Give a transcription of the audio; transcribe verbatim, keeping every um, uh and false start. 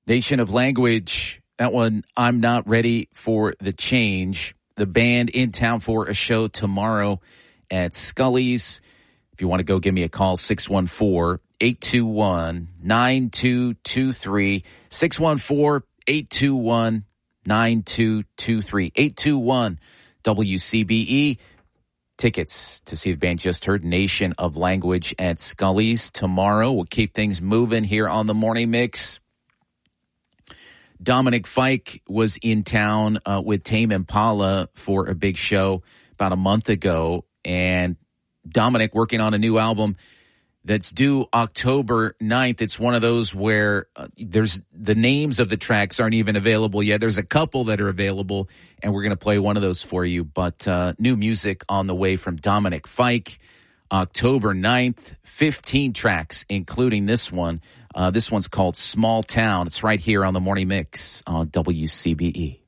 Nation of Language, that one, I'm Not Ready for the Change. The band in town for a show tomorrow at Scully's. If you want to go, give me a call, six one four, eight two one, nine two two three, six one four, eight two one, nine two two three, eight two one W C B E. Tickets to see the band just heard, Nation of Language at Scully's tomorrow. We'll keep things moving here on the Morning Mix. Dominic Fike was in town uh, with Tame Impala for a big show about a month ago. And Dominic working on a new album that's due October ninth. It's one of those where uh, there's the names of the tracks aren't even available yet. There's a couple that are available, and we're going to play one of those for you. But uh, new music on the way from Dominic Fike, October ninth, fifteen tracks, including this one. Uh, this one's called Small Town. It's right here on the Morning Mix on W C B E.